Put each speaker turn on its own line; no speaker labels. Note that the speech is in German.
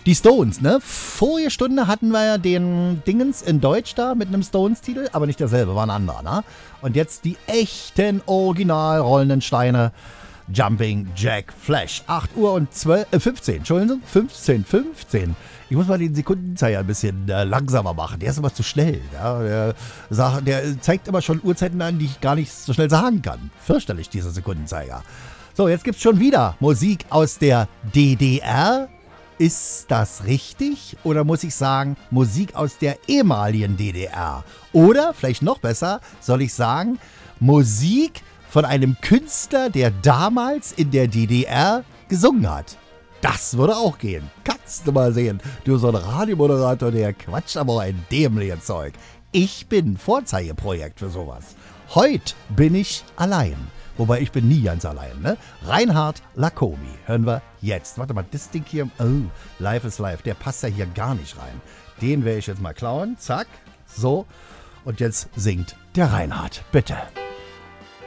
Die Stones, ne? Vorige Stunde hatten wir ja den Dingens in Deutsch da mit einem Stones-Titel, aber nicht derselbe, war ein anderer, ne? Und jetzt die echten original rollenden Steine. Jumping Jack Flash. 8 Uhr und 15, Entschuldigung, 15. Ich muss mal den Sekundenzeiger ein bisschen langsamer machen. Der ist immer zu schnell. Ja? Der zeigt immer schon Uhrzeiten an, die ich gar nicht so schnell sagen kann. Fürchterlich, dieser Sekundenzeiger. So, jetzt gibt's schon wieder Musik aus der DDR. Ist das richtig? Oder muss ich sagen, Musik aus der ehemaligen DDR? Oder, vielleicht noch besser, soll ich sagen, Musik von einem Künstler, der damals in der DDR gesungen hat. Das würde auch gehen. Kannst du mal sehen. Du so ein Radiomoderator, der quatscht aber ein dämliches Zeug. Ich bin Vorzeigeprojekt für sowas. Heute bin ich allein. Wobei, ich bin nie ganz allein, ne? Reinhard Lacomi. Hören wir jetzt. Warte mal, das Ding hier. Oh, Live is Live. Der passt ja hier gar nicht rein. Den werde ich jetzt mal klauen. Zack. So. Und jetzt singt der Reinhard. Bitte.